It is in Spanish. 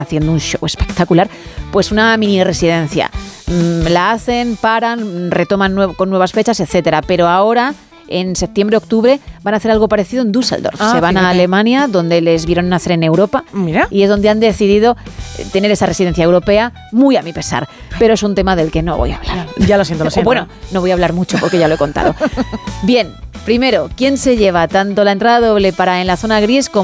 haciendo un show espectacular, pues una mini residencia. La hacen, paran, retoman con nuevas fechas, etcétera. Pero ahora, en septiembre-octubre, van a hacer algo parecido en Düsseldorf. Se van a Alemania, donde les vieron nacer en Europa. Mira. Y es donde han decidido tener esa residencia europea, muy a mi pesar. Pero es un tema del que no voy a hablar. Ya lo siento. Bueno, no voy a hablar mucho porque ya lo he contado. Bien, primero, ¿quién se lleva tanto la entrada doble para En la Zona Gris como